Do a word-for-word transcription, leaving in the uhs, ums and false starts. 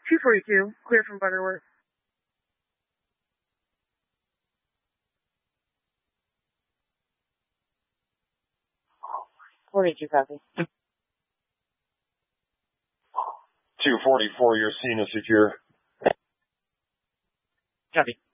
two forty-two, clear from Butterworth. forty-two, copy. two forty-four, your scene is secure. Copy.